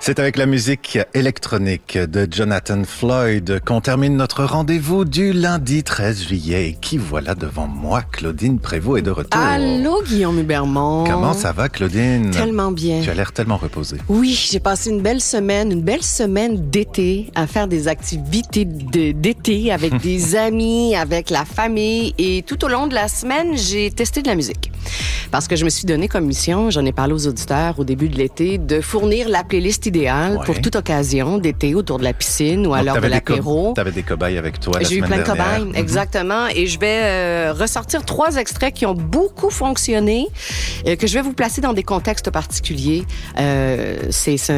C'est avec la musique électronique de Jonathan Floyd qu'on termine notre rendez-vous du lundi 13 juillet. Et qui voilà devant moi, Claudine Prévost est de retour. Allô, Guillaume Hubermont. Comment ça va, Claudine? Tellement bien. Tu as l'air tellement reposée. Oui, j'ai passé une belle semaine d'été à faire des activités d'été avec des amis, avec la famille. Et tout au long de la semaine, j'ai testé de la musique. Parce que je me suis donné comme mission, j'en ai parlé aux auditeurs au début de l'été, de fournir la playlist idéale pour toute occasion d'été autour de la piscine ou à l'heure de l'apéro. Tu avais des cobayes avec toi la J'ai eu semaine plein de dernière. cobayes, exactement. Et je vais ressortir 3 extraits qui ont beaucoup fonctionné, que je vais vous placer dans des contextes particuliers. C'est